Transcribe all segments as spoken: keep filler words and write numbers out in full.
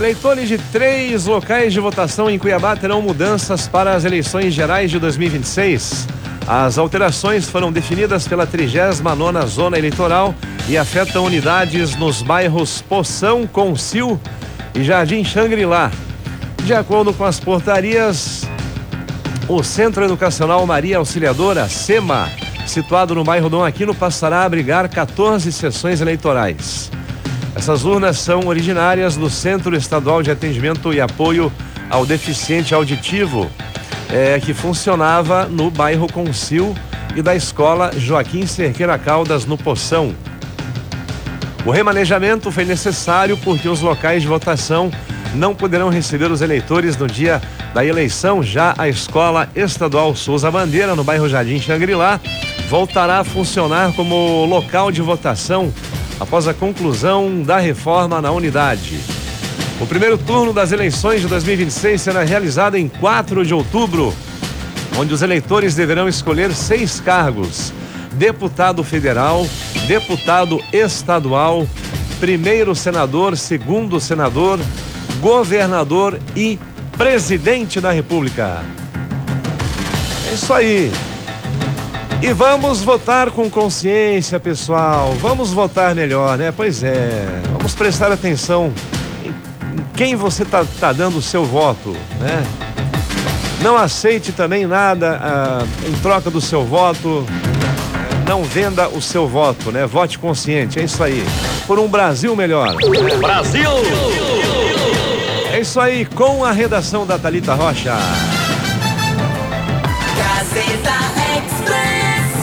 Eleitores de três locais de votação em Cuiabá terão mudanças para as eleições gerais de dois mil e vinte e seis. As alterações foram definidas pela trigésima nona Zona Eleitoral e afetam unidades nos bairros Poção, Concil e Jardim Xangri-Lá. De acordo com as portarias, o Centro Educacional Maria Auxiliadora, SEMA, situado no bairro Dom Aquino, passará a abrigar quatorze sessões eleitorais. Essas urnas são originárias do Centro Estadual de Atendimento e Apoio ao Deficiente Auditivo, é, que funcionava no bairro Concil, e da Escola Joaquim Cerqueira Caldas, no Poção. O remanejamento foi necessário porque os locais de votação não poderão receber os eleitores no dia da eleição. Já a Escola Estadual Souza Bandeira, no bairro Jardim Xangri-Lá, voltará a funcionar como local de votação após a conclusão da reforma na unidade. O primeiro turno das eleições de dois mil e vinte e seis será realizado em quatro de outubro, onde os eleitores deverão escolher seis cargos: deputado federal, deputado estadual, primeiro senador, segundo senador, governador e presidente da República. É isso aí. E vamos votar com consciência, pessoal. Vamos votar melhor, né? Pois é. Vamos prestar atenção em quem você tá, tá dando o seu voto, né? Não aceite também nada ah, em troca do seu voto. Não venda o seu voto, né? Vote consciente, é isso aí. Por um Brasil melhor. Brasil! É isso aí, com a redação da Thalita Rocha. Gazeta Express.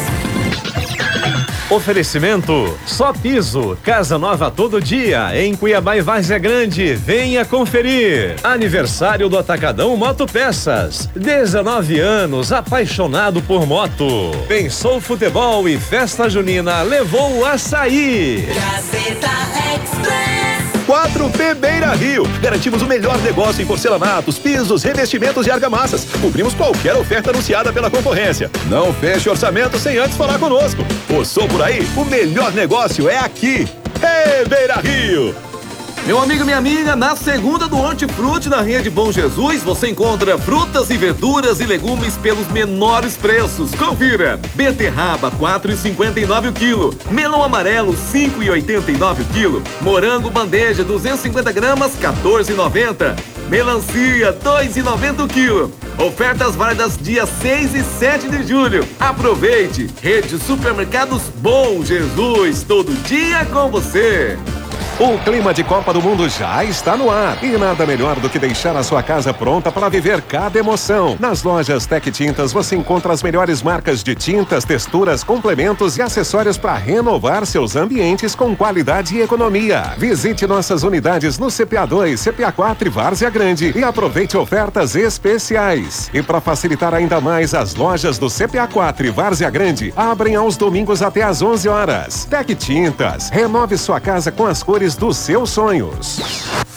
Oferecimento Só Piso, casa nova todo dia, em Cuiabá e Várzea Grande. Venha conferir. Aniversário do Atacadão Moto Peças. dezenove anos, apaixonado por moto. Pensou futebol e festa junina, levou o açaí. Gazeta Express. quatro P Beira Rio. Garantimos o melhor negócio em porcelanatos, pisos, revestimentos e argamassas. Cobrimos qualquer oferta anunciada pela concorrência. Não feche orçamento sem antes falar conosco. Passou por aí? O melhor negócio é aqui. Hey, Beira Rio! Meu amigo e minha amiga, na segunda do Hortifruti, na Rede Bom Jesus, você encontra frutas e verduras e legumes pelos menores preços. Confira! Beterraba, quatro reais e cinquenta e nove centavos o quilo. Melão amarelo, cinco reais e oitenta e nove centavos o quilo. Morango bandeja, duzentos e cinquenta gramas, quatorze reais e noventa centavos. Melancia, dois reais e noventa centavos o quilo. Ofertas válidas dia seis e sete de julho. Aproveite! Rede Supermercados Bom Jesus, todo dia com você. O clima de Copa do Mundo já está no ar. E nada melhor do que deixar a sua casa pronta para viver cada emoção. Nas lojas Tec Tintas você encontra as melhores marcas de tintas, texturas, complementos e acessórios para renovar seus ambientes com qualidade e economia. Visite nossas unidades no C P A dois, C P A quatro e Várzea Grande e aproveite ofertas especiais. E para facilitar ainda mais, as lojas do C P A quatro e Várzea Grande abrem aos domingos até às onze horas. Tec Tintas, renove sua casa com as cores dos seus sonhos.